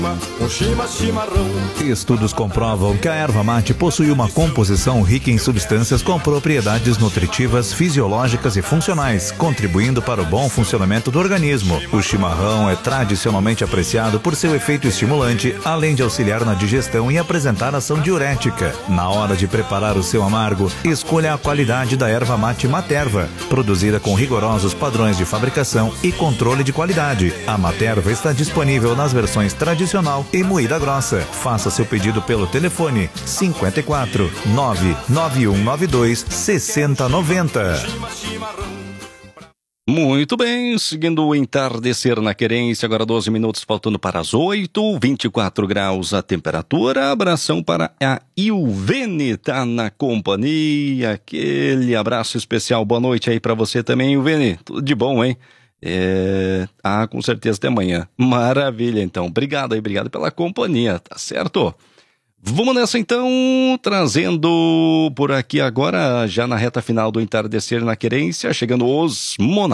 Estudos comprovam que a erva mate possui uma composição rica em substâncias com propriedades nutritivas, fisiológicas e funcionais, contribuindo para o bom funcionamento do organismo. O chimarrão é tradicionalmente apreciado por seu efeito estimulante, além de auxiliar na digestão e apresentar ação diurética. Na hora de preparar o seu amargo, escolha a qualidade da erva mate Materva, produzida com rigorosos padrões de fabricação e controle de qualidade. A Materva está disponível nas versões tradicional e moída grossa. Faça seu pedido pelo telefone 54 99192 6090. Muito bem, seguindo o entardecer na Querência, agora 12 minutos faltando para as 8, 24 graus a temperatura. Abração para a Ilvene, tá na companhia, aquele abraço especial, boa noite aí para você também, Ilvene, tudo de bom, hein? Com certeza até amanhã. Maravilha, então. Obrigado aí, obrigado pela companhia, tá certo? Vamos nessa então, trazendo por aqui agora, já na reta final do entardecer na Querência, chegando os